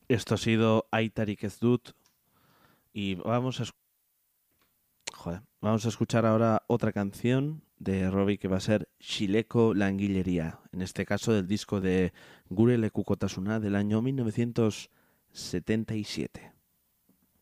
Esto ha sido Aitarik ez dut y vamos a escuchar ahora otra canción de Robbie que va a ser Xileko Langileria, en este caso del disco de Gure Lekukotasuna del año 1977.